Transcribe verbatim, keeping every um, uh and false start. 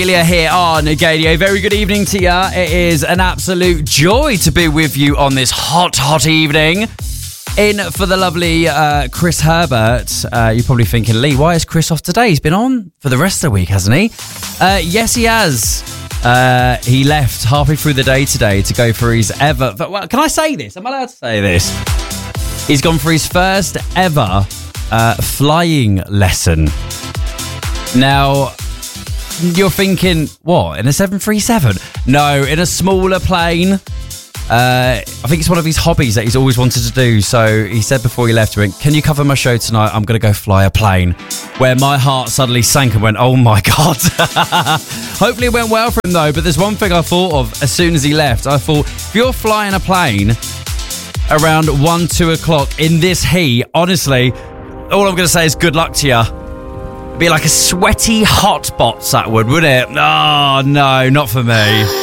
Here on Gadio. Very good evening to you. It is an absolute joy to be with you on this hot, hot evening. In for the lovely uh, Chris Herbert. Uh, you're probably thinking, Lee, why is Chris off today? He's been on for the rest of the week, hasn't he? Uh, yes, he has. Uh, he left halfway through the day today to go for his ever... Well, can I say this? Am I allowed to say this? He's gone for his first ever uh, flying lesson. Now... You're thinking, what, in a seven thirty-seven? No, in a smaller plane. Uh, I think it's one of his hobbies that he's always wanted to do. So he said before he left, he went, can you cover my show tonight? I'm going to go fly a plane. Where my heart suddenly sank and went, oh my God. Hopefully it went well for him though. But there's one thing I thought of as soon as he left. I thought, if you're flying a plane around one, two o'clock in this heat, honestly, all I'm going to say is good luck to you. Be like a sweaty hot box, that would, wouldn't it? Oh, no, not for me.